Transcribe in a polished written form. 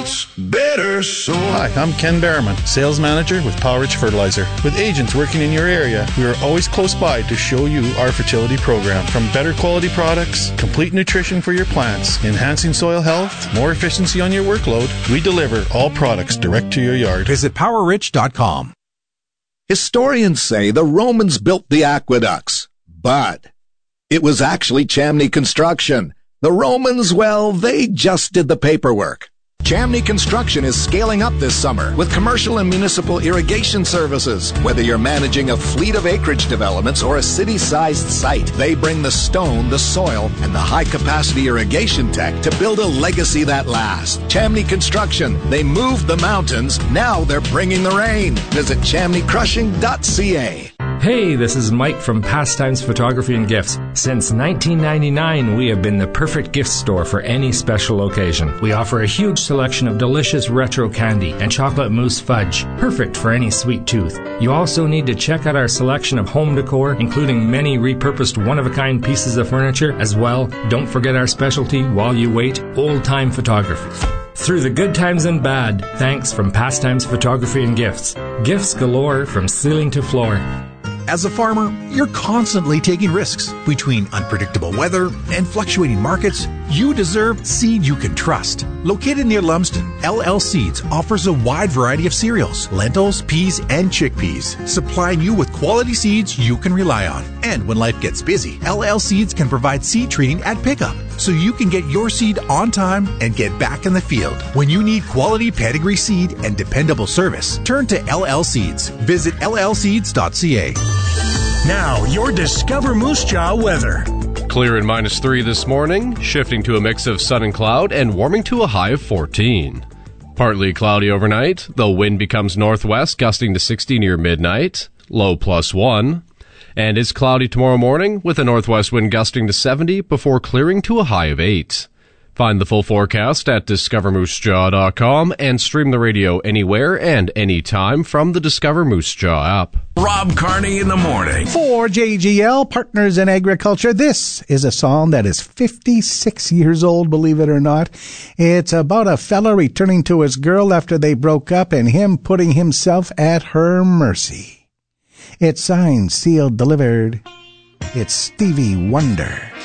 much better soil. Hi, I'm Ken Berriman, Sales Manager with Powerage Fertilizer. With agents working in your area, we are always close by to show you our fertility program. From better quality products, complete nutrition for your plants, enhancing soil health, more efficiency on your workload, we deliver all products direct to your yard. Visit PowerRich.com. Historians say the Romans built the aqueducts, but it was actually Chamney Construction. The Romans, well, they just did the paperwork. Chamney Construction is scaling up this summer with commercial and municipal irrigation services. Whether you're managing a fleet of acreage developments or a city-sized site, they bring the stone, the soil, and the high-capacity irrigation tech to build a legacy that lasts. Chamney Construction. They moved the mountains. Now they're bringing the rain. Visit chamneycrushing.ca. Hey, this is Mike from Pastimes Photography and Gifts. Since 1999, we have been the perfect gift store for any special occasion. We offer a huge selection of delicious retro candy and chocolate mousse fudge, perfect for any sweet tooth. You also need to check out our selection of home decor, including many repurposed one-of-a-kind pieces of furniture. As well, don't forget our specialty, while you wait, old-time photography. Through the good times and bad, thanks from Pastimes Photography and Gifts. Gifts galore from ceiling to floor. As a farmer, you're constantly taking risks. Between unpredictable weather and fluctuating markets, you deserve seed you can trust. Located near Lumsden, LL Seeds offers a wide variety of cereals, lentils, peas, and chickpeas, supplying you with quality seeds you can rely on. And when life gets busy, LL Seeds can provide seed treating at pickup, so you can get your seed on time and get back in the field. When you need quality pedigree seed and dependable service, turn to LL Seeds. Visit llseeds.ca. Now, your Discover Moose Jaw weather. Clear and -3 this morning, shifting to a mix of sun and cloud and warming to a high of 14. Partly cloudy overnight, the wind becomes northwest, gusting to 60 near midnight, low +1. And it's cloudy tomorrow morning with a northwest wind gusting to 70 before clearing to a high of 8. Find the full forecast at discovermoosejaw.com and stream the radio anywhere and anytime from the Discover Moose Jaw app. Rob Carney in the morning. For JGL, Partners in Agriculture, this is a song that is 56 years old, believe it or not. It's about a fella returning to his girl after they broke up and him putting himself at her mercy. It's signed, sealed, delivered. It's Stevie Wonder.